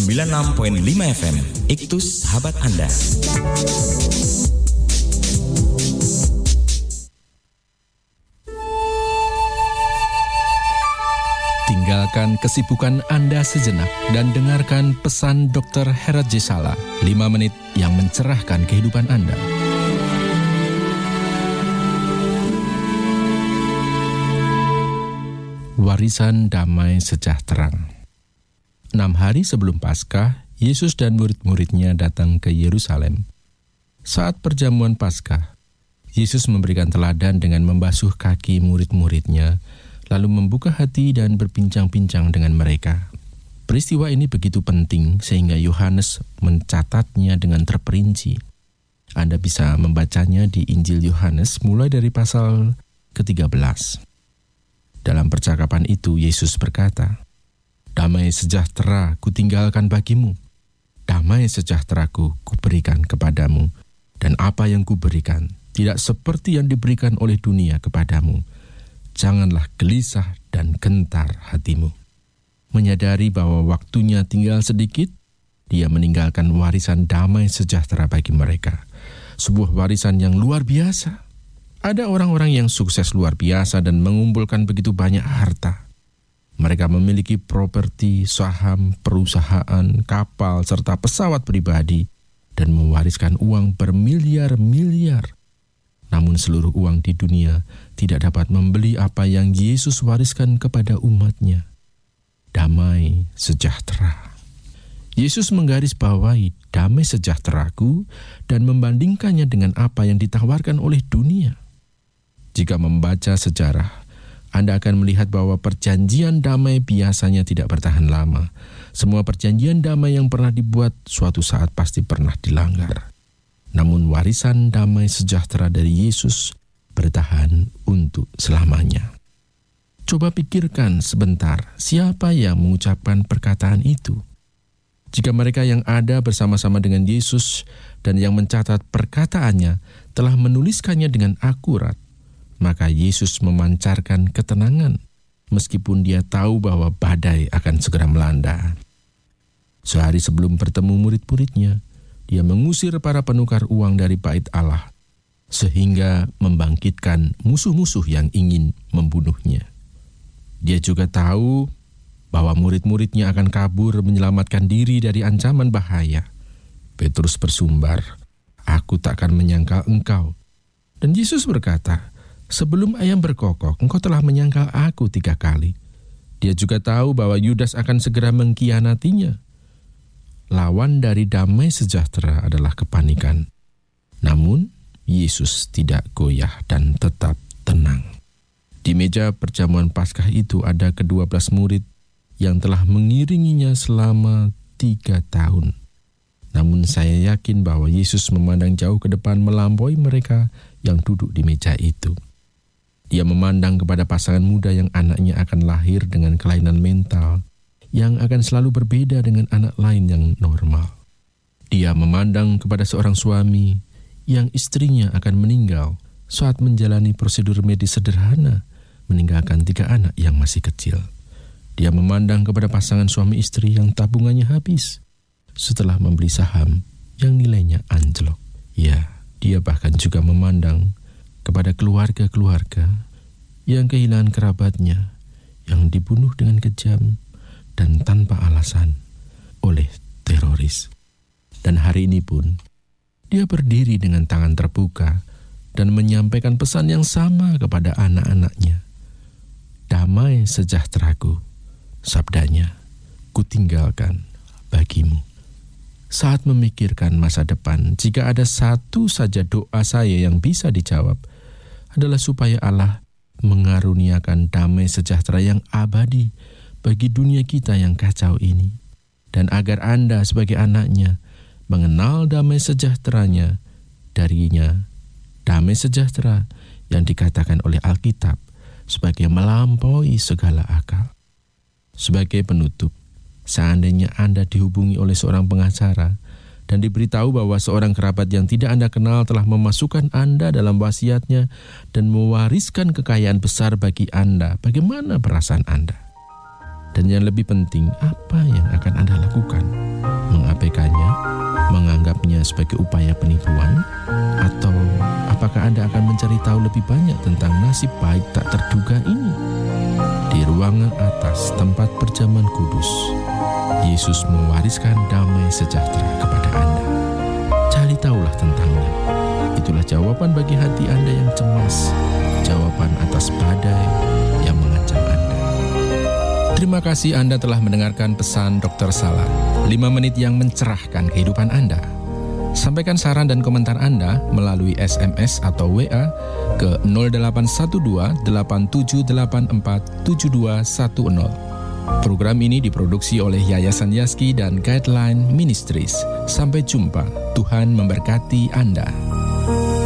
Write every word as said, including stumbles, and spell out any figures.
sembilan puluh enam koma lima F M, Iktus Sahabat Anda. Tinggalkan kesibukan Anda sejenak dan dengarkan pesan dokter Herat J. Sala, lima menit yang mencerahkan kehidupan Anda. Warisan damai sejahtera. Enam hari sebelum Paskah, Yesus dan murid-muridnya datang ke Yerusalem. Saat perjamuan Paskah, Yesus memberikan teladan dengan membasuh kaki murid-muridnya, lalu membuka hati dan berbincang-bincang dengan mereka. Peristiwa ini begitu penting sehingga Yohanes mencatatnya dengan terperinci. Anda bisa membacanya di Injil Yohanes mulai dari pasal ke tiga belas. Dalam percakapan itu Yesus berkata, "Damai sejahtera kutinggalkan bagimu. Damai sejahteraku kuberikan kepadamu, dan apa yang kuberikan tidak seperti yang diberikan oleh dunia kepadamu. Janganlah gelisah dan gentar hatimu." Menyadari bahwa waktunya tinggal sedikit, dia meninggalkan warisan damai sejahtera bagi mereka. Sebuah warisan yang luar biasa. Ada orang-orang yang sukses luar biasa dan mengumpulkan begitu banyak harta. Mereka memiliki properti, saham, perusahaan, kapal, serta pesawat pribadi, dan mewariskan uang bermiliar-miliar. Namun seluruh uang di dunia tidak dapat membeli apa yang Yesus wariskan kepada umatnya. Damai sejahtera. Yesus menggarisbawahi damai sejahteraku dan membandingkannya dengan apa yang ditawarkan oleh dunia. Jika membaca sejarah, Anda akan melihat bahwa perjanjian damai biasanya tidak bertahan lama. Semua perjanjian damai yang pernah dibuat suatu saat pasti pernah dilanggar. Namun warisan damai sejahtera dari Yesus bertahan untuk selamanya. Coba pikirkan sebentar, siapa yang mengucapkan perkataan itu? Jika mereka yang ada bersama-sama dengan Yesus dan yang mencatat perkataannya telah menuliskannya dengan akurat, maka Yesus memancarkan ketenangan meskipun dia tahu bahwa badai akan segera melanda. Sehari sebelum bertemu murid-muridnya, dia mengusir para penukar uang dari bait Allah, sehingga membangkitkan musuh-musuh yang ingin membunuhnya. Dia juga tahu bahwa murid-muridnya akan kabur menyelamatkan diri dari ancaman bahaya. Petrus bersumbar, "Aku tak akan menyangkal engkau." Dan Yesus berkata, "Sebelum ayam berkokok, engkau telah menyangkal aku tiga kali." Dia juga tahu bahwa Yudas akan segera mengkhianatinya. Lawan dari damai sejahtera adalah kepanikan. Namun, Yesus tidak goyah dan tetap tenang. Di meja perjamuan Paskah itu ada kedua belas murid yang telah mengiringinya selama tiga tahun. Namun saya yakin bahwa Yesus memandang jauh ke depan melampaui mereka yang duduk di meja itu. Dia memandang kepada pasangan muda yang anaknya akan lahir dengan kelainan mental, yang akan selalu berbeda dengan anak lain yang normal. Dia memandang kepada seorang suami yang istrinya akan meninggal saat menjalani prosedur medis sederhana, meninggalkan tiga anak yang masih kecil. Dia memandang kepada pasangan suami istri yang tabungannya habis setelah membeli saham yang nilainya anjlok. Ya, dia bahkan juga memandang kepada keluarga-keluarga yang kehilangan kerabatnya yang dibunuh dengan kejam dan tanpa alasan oleh teroris. Dan hari ini pun, dia berdiri dengan tangan terbuka dan menyampaikan pesan yang sama kepada anak-anaknya. "Damai sejahteraku," sabdanya, "kutinggalkan bagimu." Saat memikirkan masa depan, jika ada satu saja doa saya yang bisa dijawab, adalah supaya Allah mengaruniakan damai sejahtera yang abadi bagi dunia kita yang kacau ini, dan agar Anda sebagai anaknya mengenal damai sejahteranya darinya, damai sejahtera yang dikatakan oleh Alkitab sebagai melampaui segala akal. Sebagai penutup, seandainya Anda dihubungi oleh seorang pengacara dan diberitahu bahwa seorang kerabat yang tidak Anda kenal telah memasukkan Anda dalam wasiatnya dan mewariskan kekayaan besar bagi Anda, bagaimana perasaan Anda? Dan yang lebih penting, apa yang akan Anda lakukan? mengabaikannya, menganggapnya sebagai upaya penipuan? Atau apakah Anda akan mencari tahu lebih banyak tentang nasib baik tak terduga ini? Di ruangan atas tempat perjamuan kudus, Yesus mewariskan damai sejahtera kepada Anda. Cari tahulah tentangnya. Itulah jawaban bagi hati Anda yang cemas, jawaban atas badai yang mengancam Anda. Terima kasih Anda telah mendengarkan pesan dokter Salah, lima menit yang mencerahkan kehidupan Anda. Sampaikan saran dan komentar Anda melalui S M S atau W A ke nol delapan satu dua delapan tujuh delapan empat tujuh dua satu nol. Program ini diproduksi oleh Yayasan Yaski dan Guideline Ministries. Sampai jumpa, Tuhan memberkati Anda.